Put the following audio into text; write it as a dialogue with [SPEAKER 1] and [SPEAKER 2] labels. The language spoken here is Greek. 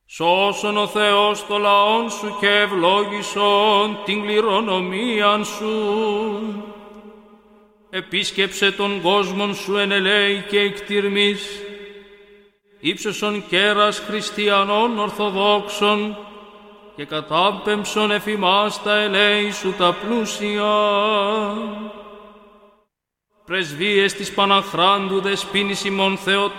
[SPEAKER 1] Σώσον ο Θεός το λαόν σου και ευλόγησον την κληρονομίαν σου. Επίσκεψε τον κόσμον σου εν ελέη και εκτιρμής, ύψωσον κέρας χριστιανών ορθοδόξων και κατάπεμψον εφημάς τα ελέη σου τα πλούσια. Πρεσβείες της Παναχράντου Δεσποίνης ημών Θεοτόκου,